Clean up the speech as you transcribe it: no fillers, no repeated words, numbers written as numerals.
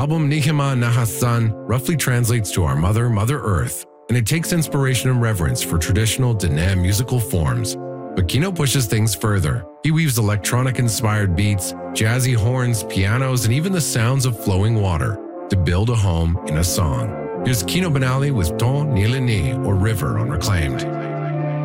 album Nihima Nahasan roughly translates to Our Mother, Mother Earth, and it takes inspiration and reverence for traditional Dene musical forms. But Kino pushes things further. He weaves electronic-inspired beats, jazzy horns, pianos, and even the sounds of flowing water to build a home in a song. Here's Kino Banali with Ton Nilini, or River, on Reclaimed.